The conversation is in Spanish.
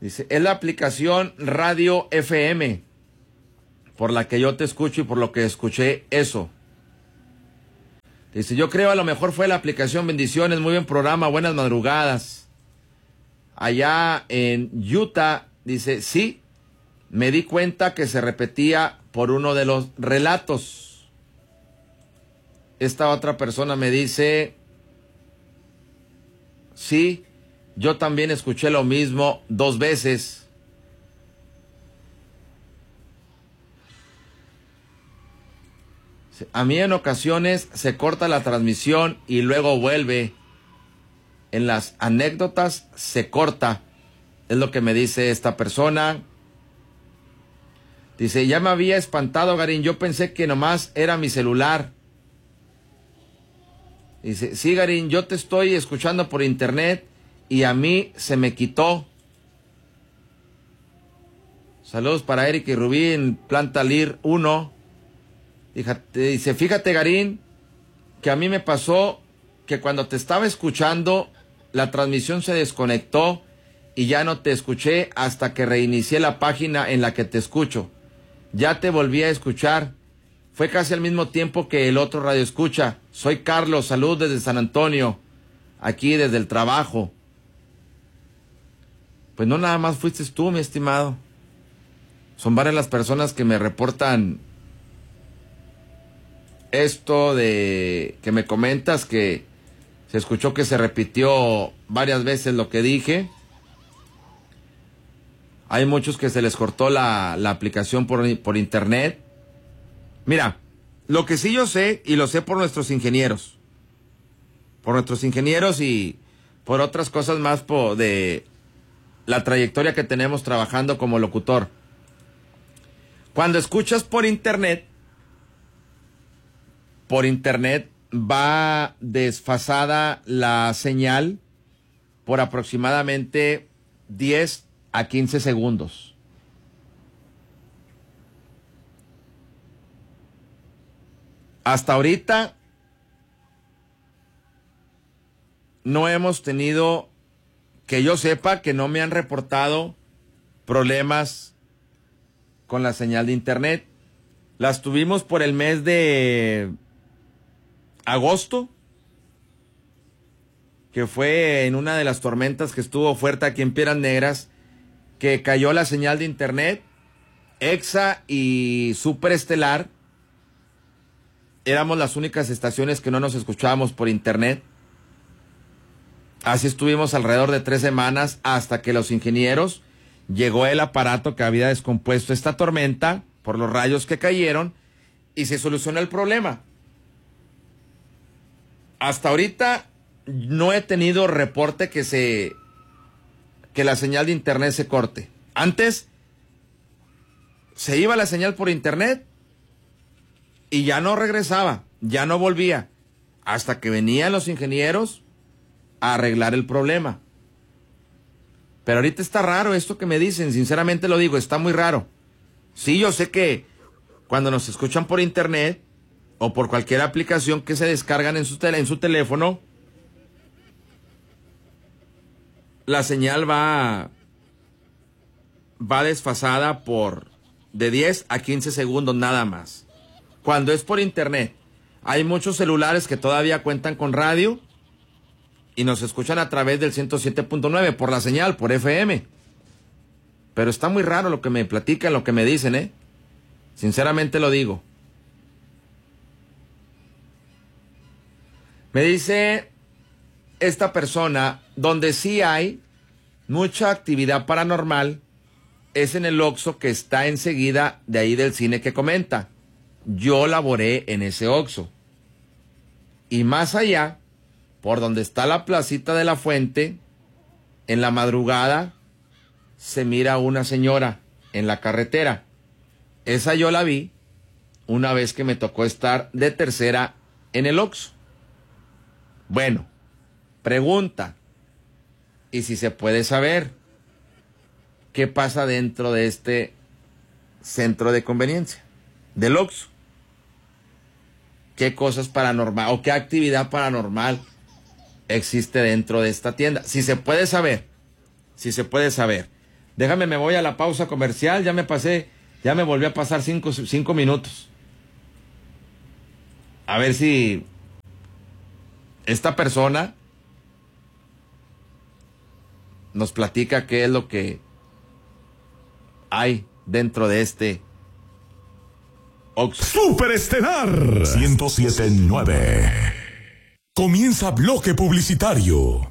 Dice, es la aplicación Radio FM por la que yo te escucho y por lo que escuché eso. Dice, yo creo a lo mejor fue la aplicación. Bendiciones, muy buen programa, buenas madrugadas. Allá en Utah, dice, sí, me di cuenta que se repetía por uno de los relatos. Esta otra persona me dice, sí, yo también escuché lo mismo 2 veces. A mí en ocasiones se corta la transmisión y luego vuelve. En las anécdotas se corta. Es lo que me dice esta persona. Dice, ya me había espantado, Garín. Yo pensé que nomás era mi celular. Dice, sí, Garín, yo te estoy escuchando por internet y a mí se me quitó. Saludos para Eric y Rubí en Planta Lir 1. Dice, fíjate, Garín, que a mí me pasó que cuando te estaba escuchando, la transmisión se desconectó y ya no te escuché hasta que reinicié la página en la que te escucho. Ya te volví a escuchar. Fue casi al mismo tiempo que el otro radio escucha. Soy Carlos, salud desde San Antonio, aquí desde el trabajo. Pues no nada más fuiste tú, mi estimado. Son varias las personas que me reportan esto de que me comentas, que se escuchó que se repitió varias veces lo que dije. Hay muchos que se les cortó la aplicación por internet. Mira, lo que sí yo sé, y lo sé por nuestros ingenieros. Por nuestros ingenieros y por otras cosas más de la trayectoria que tenemos trabajando como locutor. Cuando escuchas por internet va desfasada la señal por aproximadamente 10 a 15 segundos. Hasta ahorita no hemos tenido, que yo sepa, que no me han reportado problemas con la señal de internet. Las tuvimos por el mes de agosto, que fue en una de las tormentas que estuvo fuerte aquí en Piedras Negras, que cayó la señal de internet. Exa y Superestelar éramos las únicas estaciones que no nos escuchábamos por internet. Así estuvimos alrededor de 3 semanas hasta que los ingenieros llegó el aparato que había descompuesto esta tormenta por los rayos que cayeron y se solucionó el problema. Hasta ahorita no he tenido reporte que la señal de internet se corte. Antes se iba la señal por internet y ya no regresaba, ya no volvía, hasta que venían los ingenieros a arreglar el problema. Pero ahorita está raro esto que me dicen, sinceramente lo digo, está muy raro. Sí, yo sé que cuando nos escuchan por internet o por cualquier aplicación que se descargan en su teléfono, la señal va desfasada por de 10 a 15 segundos nada más. Cuando es por internet, hay muchos celulares que todavía cuentan con radio y nos escuchan a través del 107.9 por la señal, por FM. Pero está muy raro lo que me platican, lo que me dicen, Sinceramente lo digo. Me dice esta persona, donde sí hay mucha actividad paranormal, es en el Oxxo que está enseguida de ahí del cine que comenta. Yo laboré en ese Oxxo. Y más allá, por donde está la placita de la Fuente, en la madrugada, se mira una señora en la carretera. Esa yo la vi una vez que me tocó estar de tercera en el Oxxo. Bueno, pregunta, y si se puede saber, ¿qué pasa dentro de este centro de conveniencia, del Oxxo? ¿Qué cosas paranormal o qué actividad paranormal existe dentro de esta tienda? Si se puede saber, Déjame, me voy a la pausa comercial, ya me volví a pasar 5 minutos. A ver si esta persona nos platica qué es lo que hay dentro de este Oxxo. Superestelar 107.9. Comienza bloque publicitario.